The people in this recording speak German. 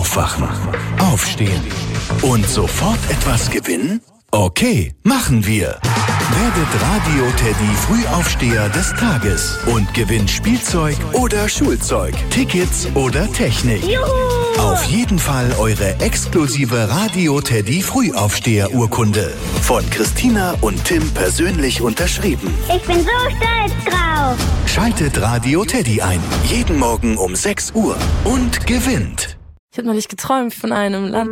Aufwachen, aufstehen und sofort etwas gewinnen? Okay, machen wir. Werdet Radio Teddy Frühaufsteher des Tages und gewinnt Spielzeug oder Schulzeug, Tickets oder Technik. Juhu! Auf jeden Fall eure exklusive Radio Teddy Frühaufsteher-Urkunde. Von Christina und Tim persönlich unterschrieben. Ich bin so stolz drauf. Schaltet Radio Teddy ein. Jeden Morgen um 6 Uhr. Und gewinnt. Ich habe neulich geträumt von einem Land.